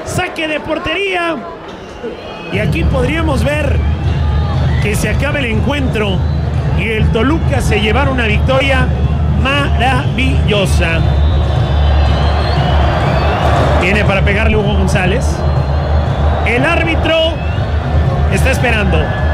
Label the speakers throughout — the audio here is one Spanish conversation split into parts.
Speaker 1: saque de portería. Y aquí podríamos ver que se acaba el encuentro y el Toluca se llevará una victoria maravillosa. Viene para pegarle Hugo González. El árbitro está esperando.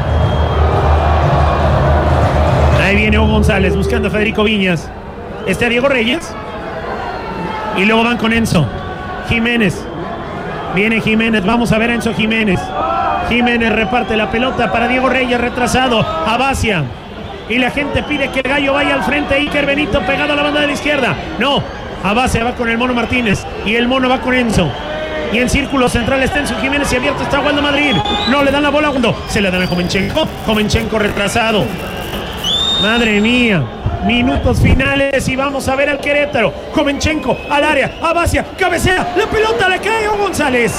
Speaker 1: Ahí viene Hugo González buscando a Federico Viñas. A Diego Reyes. Y luego van con Enzo Jiménez. Viene Jiménez, vamos a ver a Enzo Jiménez. Jiménez reparte la pelota para Diego Reyes, retrasado. Abacia. Y la gente pide que el gallo vaya al frente. Iker Benito pegado a la banda de la izquierda. No, Abacia va con el Mono Martínez. Y el Mono va con Enzo. Y en círculo central está Enzo Jiménez y abierto está Waldo Madrid. No le dan la bola a Waldo. Se la dan a Jovenchenko. Jovenchenko retrasado. Madre mía. Minutos finales y vamos a ver al Querétaro. Jovenchenko al área. Abacia. Cabecea. La pelota le cae a Hugo González.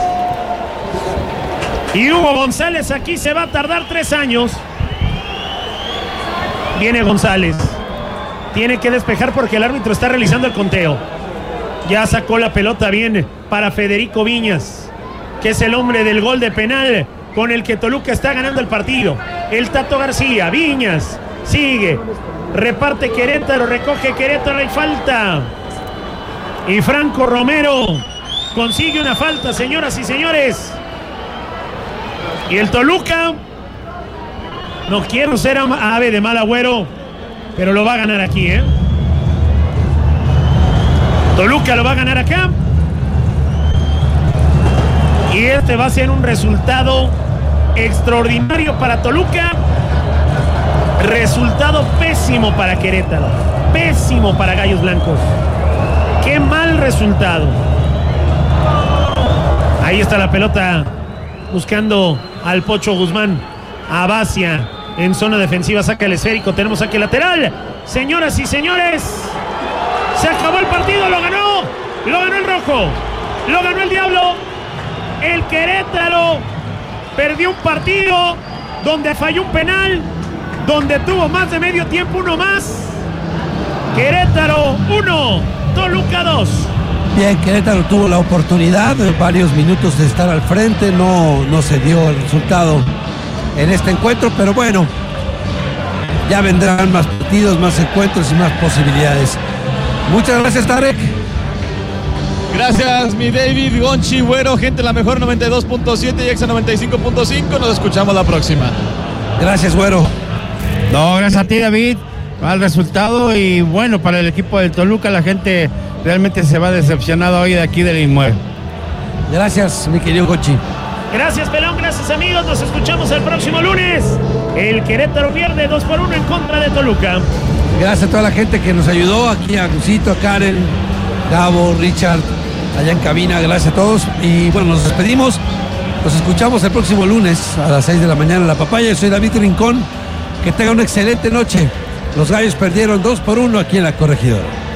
Speaker 1: Y Hugo González aquí se va a tardar 3 años. Viene González. Tiene que despejar porque el árbitro está realizando el conteo. Ya sacó la pelota bien para Federico Viñas, que es el hombre del gol de penal con el que Toluca está ganando el partido. El Tato García. Viñas. Sigue. Reparte Querétaro. Recoge Querétaro. Hay falta. Y Franco Romero consigue una falta, señoras y señores. Y el Toluca, no quiero ser ave de mal agüero, pero lo va a ganar aquí, ¿eh? Toluca lo va a ganar acá. Y este va a ser un resultado extraordinario para Toluca. Resultado pésimo para Querétaro. Pésimo para Gallos Blancos. Qué mal resultado. Ahí está la pelota buscando al Pocho Guzmán. Abacia en zona defensiva, saca el esférico. Tenemos saque lateral. Señoras y señores, se acabó el partido. Lo ganó el rojo. Lo ganó el diablo. El Querétaro perdió un partido donde falló un penal, donde tuvo más de medio tiempo uno más. Querétaro 1, Toluca 2.
Speaker 2: Bien, Querétaro tuvo la oportunidad de varios minutos de estar al frente, no se dio el resultado en este encuentro, pero bueno, ya vendrán más partidos, más encuentros y más posibilidades. Muchas gracias, Tarek.
Speaker 3: Gracias, mi David, Gonchi, Güero, gente la mejor 92.7 y Exa 95.5. Nos escuchamos la próxima.
Speaker 2: Gracias, Güero.
Speaker 4: No, gracias a ti, David. Mal resultado y bueno, para el equipo del Toluca la gente realmente se va decepcionada hoy de aquí del inmueble.
Speaker 2: Gracias, mi querido Gochi.
Speaker 1: Gracias, Pelón, gracias, amigos. Nos escuchamos el próximo lunes. El Querétaro pierde 2-1 en contra de Toluca.
Speaker 2: Gracias a toda la gente que nos ayudó, aquí a Gusito, a Karen, Gabo, Richard, allá en cabina. Gracias a todos. Y bueno, nos despedimos. Nos escuchamos el próximo lunes a las 6 de la mañana en La Papaya. Yo soy David Rincón. Que tenga una excelente noche. Los Gallos perdieron 2-1 aquí en La Corregidora.